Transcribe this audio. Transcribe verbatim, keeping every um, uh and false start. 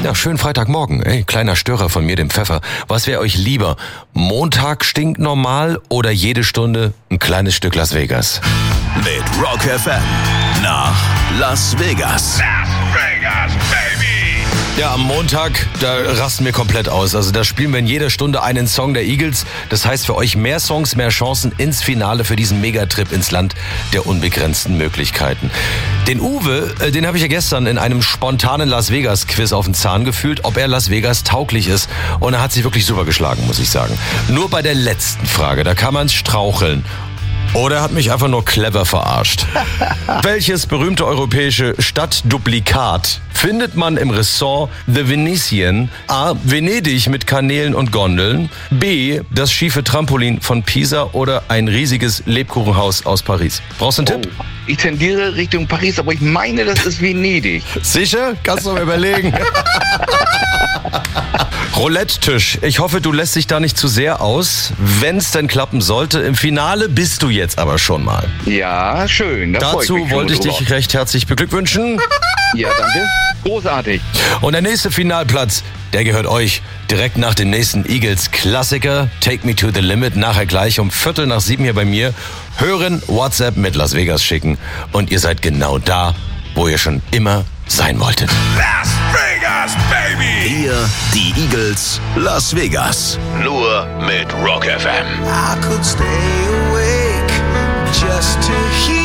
Ja, schönen Freitagmorgen. Ey, kleiner Störer von mir, dem Pfeffer. Was wäre euch lieber? Montag stinknormal oder jede Stunde ein kleines Stück Las Vegas? Mit Rock F M nach Las Vegas. Las Vegas, baby! Ja, am Montag, da rasten wir komplett aus. Also da spielen wir in jeder Stunde einen Song der Eagles. Das heißt für euch mehr Songs, mehr Chancen ins Finale für diesen Megatrip ins Land der unbegrenzten Möglichkeiten. Den Uwe, äh, den habe ich ja gestern in einem spontanen Las Vegas-Quiz auf den Zahn gefühlt, ob er Las Vegas tauglich ist. Und er hat sich wirklich super geschlagen, muss ich sagen. Nur bei der letzten Frage, da kann man straucheln. Oder er hat mich einfach nur clever verarscht. Welches berühmte europäische Stadtduplikat findet man im Ressort The Venetian? A. Venedig mit Kanälen und Gondeln. B. Das schiefe Trampolin von Pisa oder ein riesiges Lebkuchenhaus aus Paris. Brauchst du einen Oh, Tipp? ich tendiere Richtung Paris, aber ich meine, das ist Venedig. Sicher? Kannst du mal überlegen. Roulette-Tisch. Ich hoffe, du lässt dich da nicht zu sehr aus. Wenn es denn klappen sollte, im Finale bist du jetzt aber schon mal. Ja, schön. Da freu Dazu mich schon wollte ich drüber. dich recht herzlich beglückwünschen. Ja, danke. Großartig. Und der nächste Finalplatz, der gehört euch. Direkt nach dem nächsten Eagles-Klassiker, Take Me to the Limit, nachher gleich um Viertel nach sieben hier bei mir. Hören, WhatsApp mit Las Vegas schicken und ihr seid genau da, wo ihr schon immer sein wolltet. Las Vegas, baby! Hier die Eagles Las Vegas. Nur mit Rock F M. I could stay awake just to hear